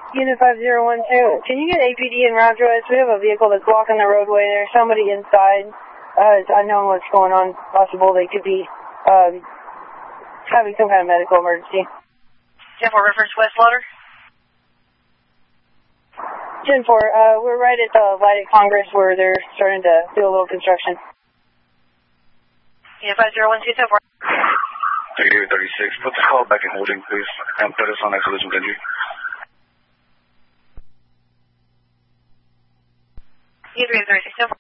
Unit 5012, can you get APD in Round Joyce? We have a vehicle that's blocking the roadway. There's somebody inside. It's unknown what's going on. Possible they could be having some kind of medical emergency. 10-4, reference West Slaughter. 10-4, we're right at the light at Congress where they're starting to do a little construction. Unit 501, 10-4. 3836, put the call back in holding, please, and put us on that collision venue. Unit 336, 10-4.